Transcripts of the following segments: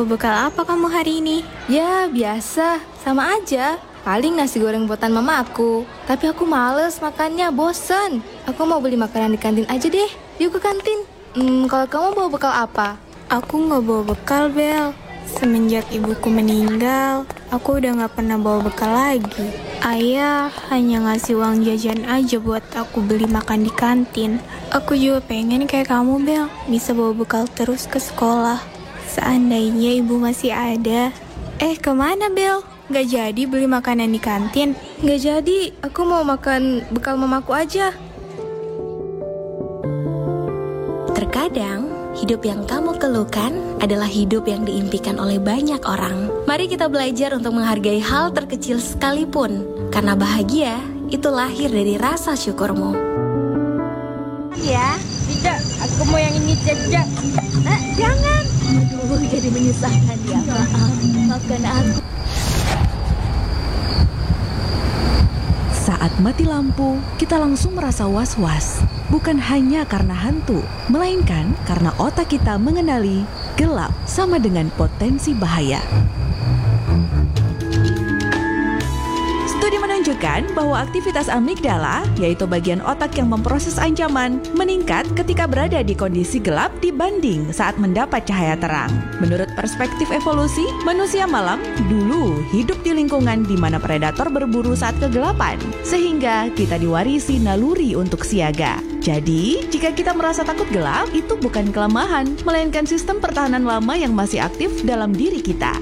bekal apa kamu hari ini? Ya, biasa. Sama aja. Paling nasi goreng buatan mama aku. Tapi aku males makannya, bosen. Aku mau beli makanan di kantin aja deh. Yuk ke kantin. Kalau kamu bawa bekal apa? Aku nggak bawa bekal, Bel. Semenjak ibuku meninggal, aku udah nggak pernah bawa bekal lagi. Ayah hanya ngasih uang jajan aja buat aku beli makan di kantin. Aku juga pengen kayak kamu, Bel, bisa bawa bekal terus ke sekolah. Seandainya ibu masih ada. Kemana, Bel? Nggak jadi beli makanan di kantin? Nggak jadi, aku mau makan bekal mamaku aja. Terkadang, hidup yang kamu keluhkan adalah hidup yang diimpikan oleh banyak orang. Mari kita belajar untuk menghargai hal terkecil sekalipun, karena bahagia itu lahir dari rasa syukurmu. Ya, tidak, aku mau yang ini saja. Jangan. Aduh, jadi menyusahkan ya. Maafkan aku. Saat mati lampu, kita langsung merasa was-was. Bukan hanya karena hantu, melainkan karena otak kita mengenali gelap sama dengan potensi bahaya. Studi menunjukkan bahwa aktivitas amigdala, yaitu bagian otak yang memproses ancaman, meningkat ketika berada di kondisi gelap dibanding saat mendapat cahaya terang. Menurut perspektif evolusi, manusia malam dulu hidup di lingkungan di mana predator berburu saat kegelapan, sehingga kita diwarisi naluri untuk siaga. Jadi, jika kita merasa takut gelap, itu bukan kelemahan, melainkan sistem pertahanan lama yang masih aktif dalam diri kita.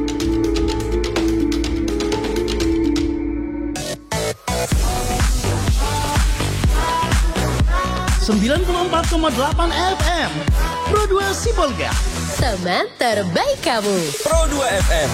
94,8 FM Pro 2 Sibolga, Teman terbaik kamu. Pro 2 FM.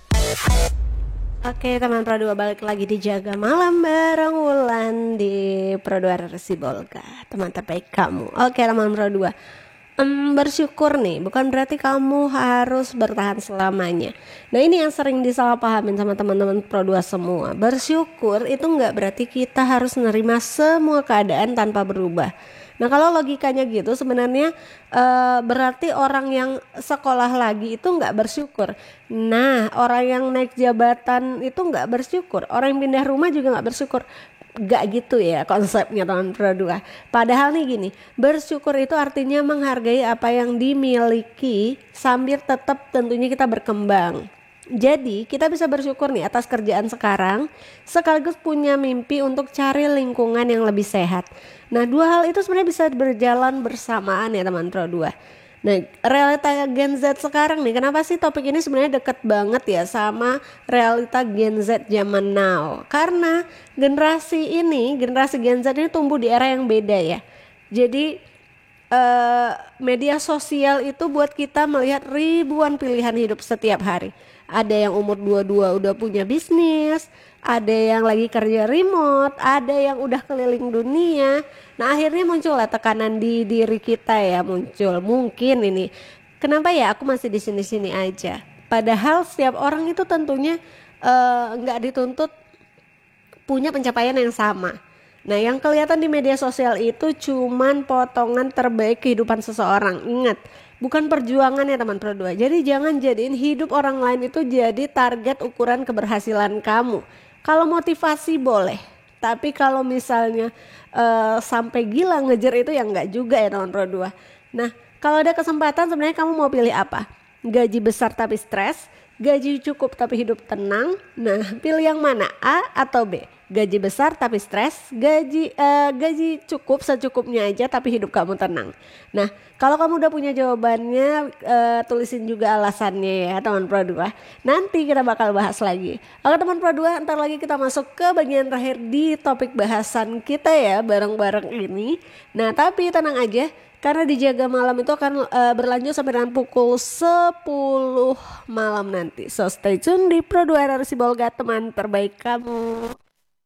Oke teman Pro 2, balik lagi di Jaga Malam bareng Wulan di Pro 2 Sibolga, teman terbaik kamu. Oke teman Pro 2, bersyukur nih bukan berarti kamu harus bertahan selamanya. Nah ini yang sering disalahpahamin sama teman-teman Pro 2 semua. Bersyukur itu nggak berarti kita harus menerima semua keadaan tanpa berubah. Nah kalau logikanya gitu sebenarnya berarti orang yang sekolah lagi itu nggak bersyukur. Nah orang yang naik jabatan itu nggak bersyukur. Orang yang pindah rumah juga nggak bersyukur. Gak gitu ya konsepnya teman Pro 2. Padahal nih gini, bersyukur itu artinya menghargai apa yang dimiliki sambil tetap tentunya kita berkembang. Jadi kita bisa bersyukur nih atas kerjaan sekarang, sekaligus punya mimpi untuk cari lingkungan yang lebih sehat. Nah dua hal itu sebenarnya bisa berjalan bersamaan ya teman Pro 2. Nah realita Gen Z sekarang nih, kenapa sih topik ini sebenarnya deket banget ya sama realita Gen Z zaman now? Karena generasi Gen Z ini tumbuh di era yang beda ya. Jadi media sosial itu buat kita melihat ribuan pilihan hidup setiap hari. Ada yang umur 22 udah punya bisnis, ada yang lagi kerja remote, ada yang udah keliling dunia. Nah akhirnya muncullah tekanan di diri kita ya, muncul mungkin ini kenapa ya aku masih di sini-sini aja. Padahal setiap orang itu tentunya nggak dituntut punya pencapaian yang sama. Nah yang kelihatan di media sosial itu cuman potongan terbaik kehidupan seseorang. Ingat, bukan perjuangan ya teman Pro 2. Jadi jangan jadiin hidup orang lain itu jadi target ukuran keberhasilan kamu. Kalau motivasi boleh, tapi kalau misalnya sampai gila ngejar itu ya enggak juga ya teman Pro 2. Nah kalau ada kesempatan sebenarnya kamu mau pilih apa? Gaji besar tapi stres, gaji cukup tapi hidup tenang. Nah pilih yang mana, A atau B? Gaji besar tapi stres, gaji cukup secukupnya aja tapi hidup kamu tenang. Nah kalau kamu udah punya jawabannya, tulisin juga alasannya ya teman Pro 2. Nanti kita bakal bahas lagi. Oke teman Pro 2, ntar lagi kita masuk ke bagian terakhir di topik bahasan kita ya bareng-bareng ini. Nah tapi tenang aja, karena di Jaga Malam itu akan berlanjut sampai dengan pukul 10 malam nanti. So stay tune di Pro 2 Sibolga, teman terbaik kamu.